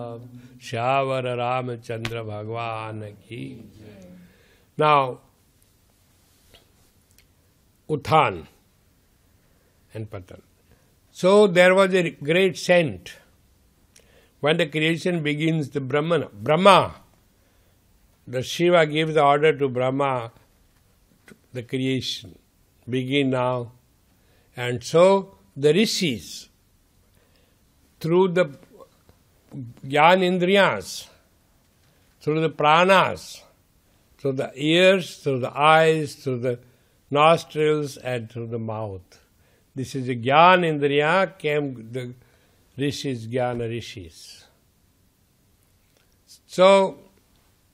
Shyavara Ramachandra Bhagwan ki. Now, Uthan and Patan. So there was a great saint. When the creation begins, the Brahma, the Shiva gives the order to Brahma, the creation, begin now. And so the rishis, through the Gyan Indriyas, through the pranas, through the ears, through the eyes, through the nostrils, and through the mouth. This is the Gyan Indriya, came the rishis, Jnana rishis. So,